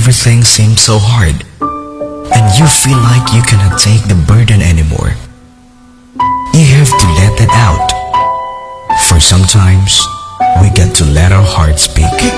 everything seems so hard, and you feel like you cannot take the burden anymore, you have to let that out. For sometimes, we get to let our heart speak.